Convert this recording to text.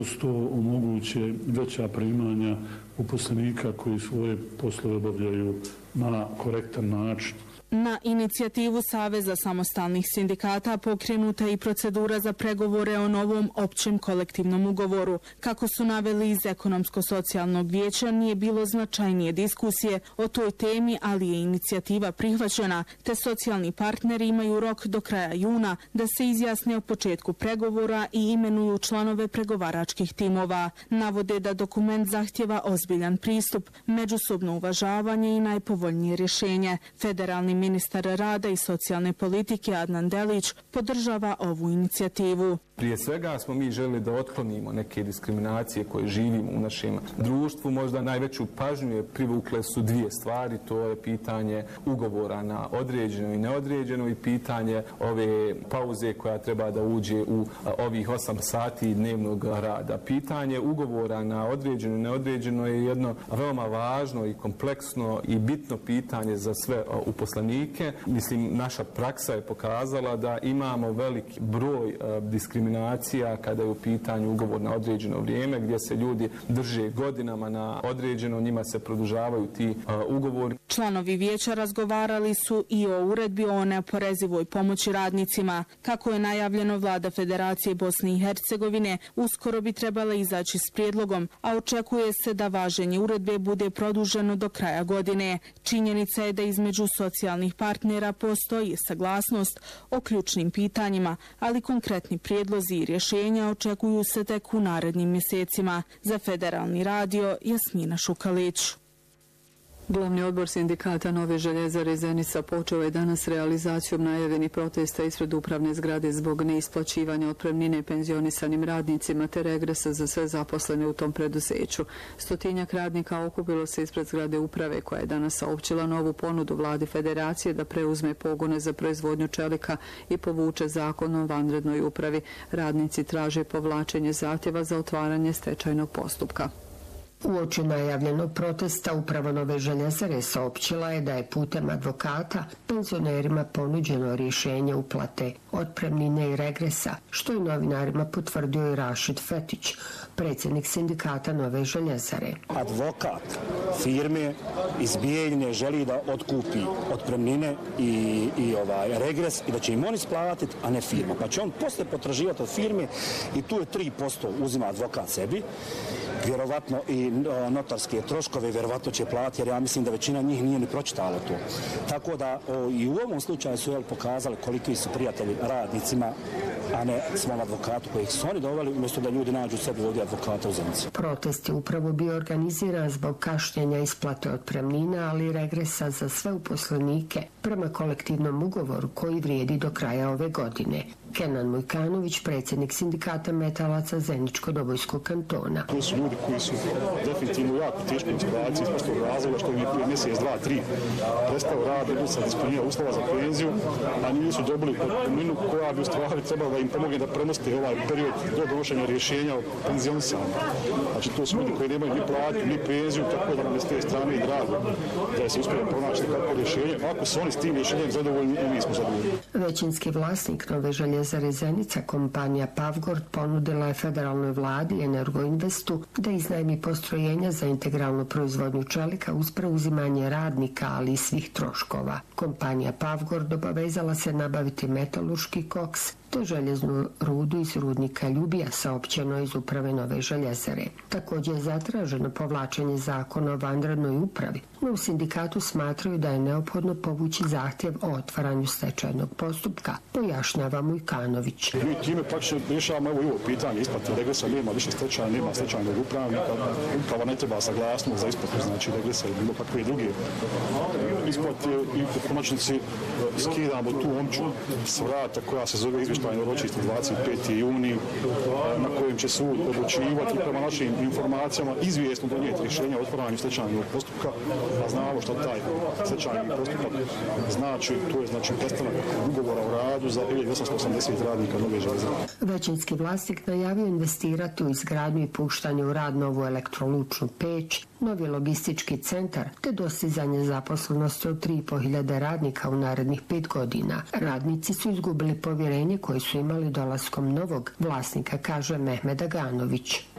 To omoguće veća primanja uposlenika koji svoje poslove obavljaju na korektan način. Na inicijativu Saveza samostalnih sindikata pokrenuta je i procedura za pregovore o novom općem kolektivnom ugovoru. Kako su naveli iz Ekonomsko-socijalnog vijeća, nije bilo značajnije diskusije o toj temi, ali je inicijativa prihvaćena, te socijalni partneri imaju rok do kraja juna da se izjasne o početku pregovora i imenuju članove pregovaračkih timova. Navode da dokument zahtjeva ozbiljan pristup, međusobno uvažavanje i najpovoljnije rješenje. Federalni ministar rada i socijalne politike Adnan Delić podržava ovu inicijativu. Prije svega smo mi želi da otklonimo neke diskriminacije koje živimo u našem društvu. Možda najveću pažnju je privukle su dvije stvari. To je pitanje ugovora na određeno i neodređeno i pitanje ove pauze koja treba da uđe u ovih 8 sati dnevnog rada. Pitanje ugovora na određeno i neodređeno je jedno veoma važno i kompleksno i bitno pitanje za sve uposlenike. Mislim, naša praksa je pokazala da imamo veliki broj diskriminacija kada je u pitanju ugovor na određeno vrijeme, gdje se ljudi drže godinama na određeno, njima se produžavaju ti ugovori. Članovi vijeća razgovarali su i o uredbi o neoporezivoj pomoći radnicima. Kako je najavljeno, vlada Federacije Bosne i Hercegovine uskoro bi trebala izaći s prijedlogom, a očekuje se da važenje uredbe bude produženo do kraja godine. Činjenica je da između socijalnih partnera postoji saglasnost o ključnim pitanjima, ali konkretni prijedlozi i rješenja očekuju se tek u narednim mjesecima. Za Federalni radio, Jasmina Šukalić. Glavni odbor sindikata Nove željezare Zenica počeo je danas realizacijom najavljenih protesta ispred upravne zgrade zbog neisplaćivanja otpremnine penzionisanim radnicima te regresa za sve zaposlene u tom preduzeću. Stotinjak radnika okupilo se ispred zgrade uprave koja je danas saopćila novu ponudu vladi Federacije da preuzme pogone za proizvodnju čelika i povuče zakon o vanrednoj upravi. Radnici traže povlačenje zahtjeva za otvaranje stečajnog postupka. Uoči najavljenog protesta uprava Nove željezare saopćila je da je putem advokata penzionerima ponuđeno rješenje uplate otpremnine i regresa, što je novinarima potvrdio i Rašid Fetić, predsjednik sindikata Nove željezare. Advokat firme iz Bijeljine želi da otkupi otpremnine i regres i da će im on isplatiti, a ne firma. Pa će on posle potraživati od firme i tu je 3% uzima advokat sebi. Vjerovatno i notarske troškove vjerovatno će platiti, jer ja mislim da većina njih nije ni pročitala to. Tako da i u ovom slučaju su pokazali koliki su prijatelji radnicima, a ne svom advokatu kojih su oni doveli, umjesto da ljudi nađu sebi ovdje advokata u Zenici. Protest je upravo bio organiziran zbog kašnjenja isplate otpremnina, ali i regresa za sve uposlenike prema kolektivnom ugovoru koji vrijedi do kraja ove godine. Kenan Mujkanović, predsjednik sindikata metalaca Zeničko-Dobojskog kantona. To su ljudi koji su definitivno u jako teškoj situaciji iz prostog razloga što im je prije mjesec, 2, 3 prestao rad i sad ispunio uslova za penziju, a nisu dobili otpremninu koja bi u stvari trebala da im pomogne da premoste ovaj period do donošenja rješenja o penzionisanju. Znači to su ljudi koji nemaju ni platu, ni penziju, tako da nam je s te strane i drago da se uspije pronaći takvo rješenje. Ako su oni s tim rješenjem zadovoljni, i mi smo zadovoljni. Većinski vlasnik Nove željezare Zenica, kompanija Pavgord, ponudila je federalnoj vladi i Energoinvestu da iznajmi postrojenja za integralnu proizvodnju čelika uz preuzimanje radnika, ali i svih troškova. Kompanija Pavgord obavezala se nabaviti metalurški koks te željeznu rudu iz rudnika Ljubija, saopćeno iz uprave Nove željezare. Također je zatraženo povlačenje zakona o vanrednoj upravi, no u sindikatu smatraju da je neophodno povući zahtjev o otvaranju stečajnog postupka, pojašnjava Mujkanović. Mi time praktično rješavamo ovo pitanje isplate regresa, nema više stečaja, nema stečajnog upravnika, uprava ne treba saglasnost za isplatu, znači regresa i bilo kakve druge isplate i po konačnici skidamo tu omču s vrata koja se zove izvještajno ročište 25. juni na kojem će sud odlučivati prema našim informacijama izvjesno donijeti rješenja o otvaranju stečajnog postupka, a znamo što taj stečajni postupak znači, to je znači prestanak ugovora o radu za 1880 radnika Nove željezare. Većinski vlasnik najavio investirati u izgradnju i puštanje u rad novu elektrolučnu peć, novi logistički centar te dostizanje zaposlenosti od 3.500 radnika u narednih 5 godina. Radnici su izgubili povjerenje koje su imali dolaskom novog vlasnika, kaže Mehmed Aganović.